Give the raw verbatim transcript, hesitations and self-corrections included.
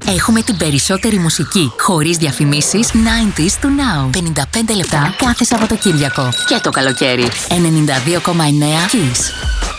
Έχουμε την περισσότερη μουσική, χωρίς διαφημίσεις, ενενήντα to now. πενήντα πέντε λεπτά κάθε Σαββατοκύριακο. Και το καλοκαίρι. ενενήντα δύο κόμμα εννέα Kiss.